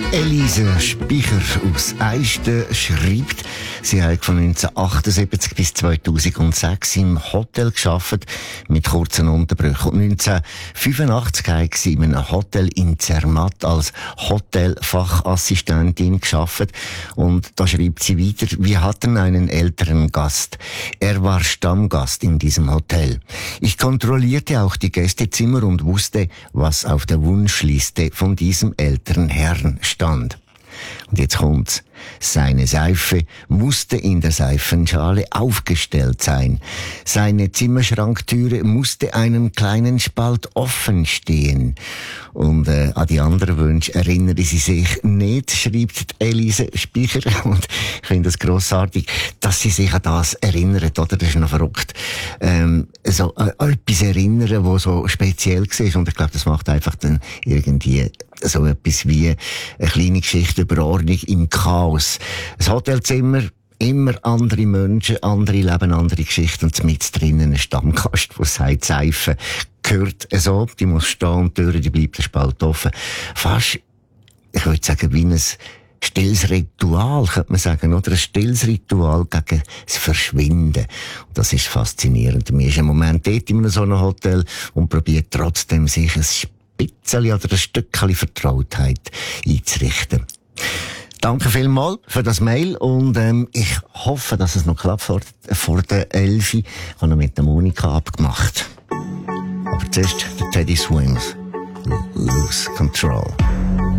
Elise Spicher aus Eisten schreibt, sie hat von 1978 bis 2006 im Hotel gearbeitet, mit kurzen Unterbrüchen. Und 1985 hat sie in einem Hotel in Zermatt als Hotelfachassistentin gearbeitet. Und da schreibt sie weiter, wir hatten einen älteren Gast. Er war Stammgast in diesem Hotel. Ich kontrollierte auch die Gästezimmer und wusste, was auf der Wunschliste von diesem älteren Herrn stand. Und jetzt kommt's. Seine Seife musste in der Seifenschale aufgestellt sein. Seine Zimmerschranktüre musste einen kleinen Spalt offen stehen. Und an die anderen Wünsche erinnere sie sich nicht, schreibt Elise Spicher. Und ich finde es grossartig, dass sie sich an das erinnert, oder? Das ist noch verrückt. So etwas erinnern, was so speziell war. Und ich glaube, das macht einfach dann irgendwie so etwas wie eine kleine Geschichte über Ordnung im Chaos. Ein Hotelzimmer, immer andere Menschen, andere Leben, andere Geschichten und mit drinnen ein Stammgast, der sagt, Seife gehört so, die muss stehen und die Tür, die bleibt der Spalt offen. Fast, ich würde sagen, wie ein stilles Ritual, könnte man sagen, oder? Ein stilles Ritual gegen das Verschwinden. Und das ist faszinierend. Mir ist im Moment dort in so einem Hotel und probiert trotzdem sich ein bisschen oder ein Stückchen Vertrautheit einzurichten. Danke vielmals für das Mail und ich hoffe, dass es noch klappt vor der 11. Ich habe noch mit der Monika abgemacht. Aber zuerst der Teddy Swims. Lose Control.